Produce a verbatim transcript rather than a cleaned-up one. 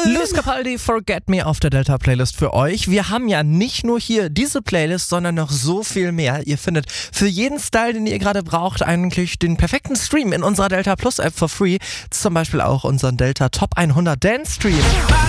Luz Capaldi, Forget Me auf der Delta-Playlist für euch. Wir haben ja nicht nur hier diese Playlist, sondern noch so viel mehr. Ihr findet für jeden Style, den ihr gerade braucht, eigentlich den perfekten Stream in unserer Delta Plus App for free. Zum Beispiel auch unseren Delta Top hundert Dance Stream.